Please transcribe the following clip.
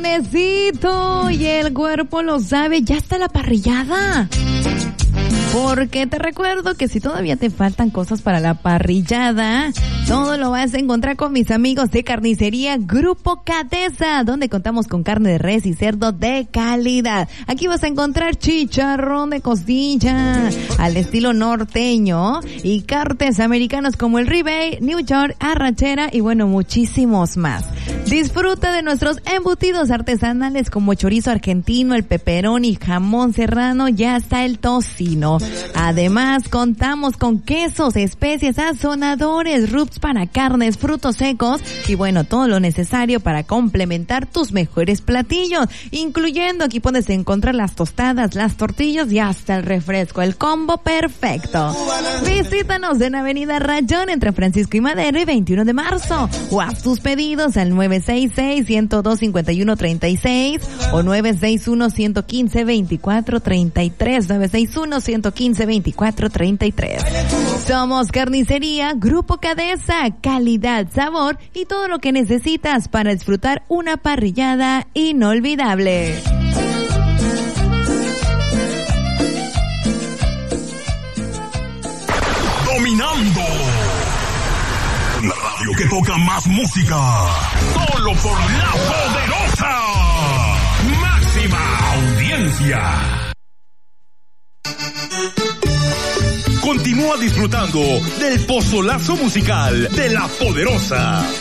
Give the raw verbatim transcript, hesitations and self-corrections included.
viernesito y el cuerpo lo sabe, ya está la parrillada. Porque te recuerdo que si todavía te faltan cosas para la parrillada, todo lo vas a encontrar con mis amigos de Carnicería Grupo Cadesa, donde contamos con carne de res y cerdo de calidad. Aquí vas a encontrar chicharrón de costilla al estilo norteño y cortes americanos como el ribeye, New York, arrachera y bueno, muchísimos más. Disfruta de nuestros embutidos artesanales como chorizo argentino, el pepperoni, jamón serrano y hasta el tocino. Además, contamos con quesos, especies, sazonadores, rubs para carnes, frutos secos y bueno, todo lo necesario para complementar tus mejores platillos, incluyendo aquí puedes encontrar las tostadas, las tortillas y hasta el refresco, el combo perfecto. Visítanos en Avenida Rayón entre Francisco y Madero y veintiuno de marzo o haz tus pedidos al nueve seis seis, uno cero dos, cinco uno tres seis o nueve seis uno, uno uno cinco, veinticuatro treinta y tres, nueve seis uno, uno uno cinco, veinticuatro treinta y tres. Somos Carnicería Grupo Cadesa, calidad, sabor y todo lo que necesitas para disfrutar una parrillada inolvidable. Dominando la radio que toca más música, solo por La Poderosa, máxima audiencia. Continúa disfrutando del pozolazo musical de La Poderosa.